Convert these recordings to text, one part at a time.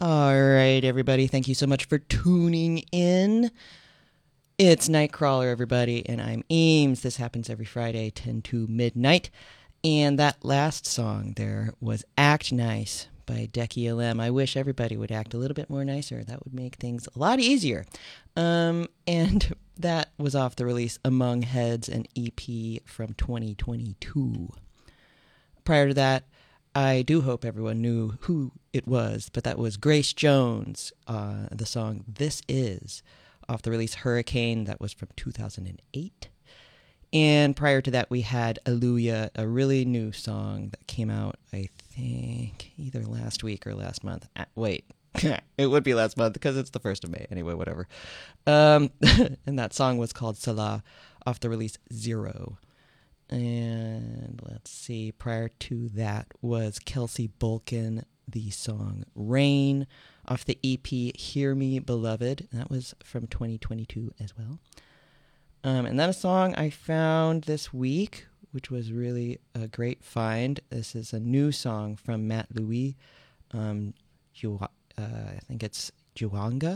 All right, everybody. Thank you so much for tuning in. It's Nightcrawler, everybody, and I'm Eames. This happens every Friday, 10 to midnight. And that last song there was Act Nice by Decky LM. I wish everybody would act a little bit more nicer. That would make things a lot easier. And that was off the release Among Heads, an EP from 2022. Prior to that, I do hope everyone knew who it was, but that was Grace Jones, the song This Is, off the release Hurricane, that was from 2008. And prior to that, we had Alleluia, a really new song that came out, I think, either last week or last month. Wait, it would be last month because it's the 1st of May. Anyway, whatever. And that song was called Salah, off the release Zero. And let's see, prior to that was Kelsey Bulkin, the song Rain, off the EP Hear Me Beloved. That was from 2022 as well. And then a song I found this week, which was really a great find. This is a new song from Matt Louis. I think it's Juanga.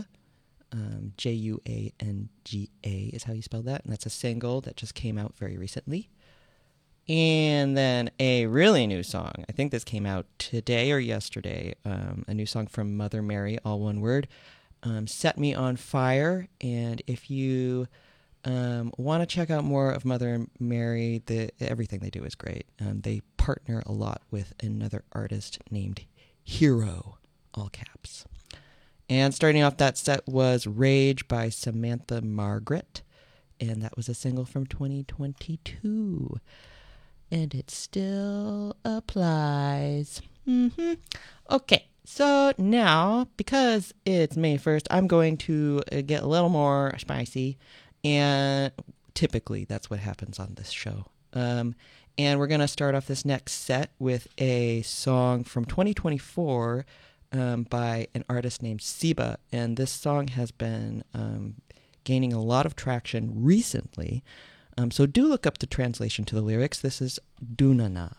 Juanga is how you spell that. And that's a single that just came out very recently. And then a really new song. I think this came out today or yesterday. A new song from Mother Mary, all one word. Set Me on Fire. And if you want to check out more of Mother Mary, everything they do is great. They partner a lot with another artist named Hero, all caps. And starting off that set was Rage by Samantha Margaret. And that was a single from 2022. And it still applies. Okay, so now, because it's May 1st, I'm going to get a little more spicy. And typically, that's what happens on this show. And we're going to start off this next set with a song from 2024 by an artist named Siba. And this song has been gaining a lot of traction recently. So do look up the translation to the lyrics. This is Dunana.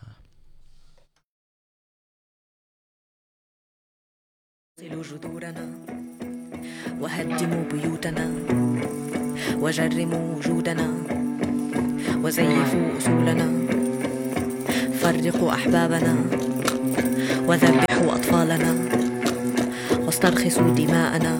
وهدموا بيوتنا وجرموا وجودنا وزيفوا أصولنا فرقوا أحبابنا وذبحوا أطفالنا واسترخصوا دماءنا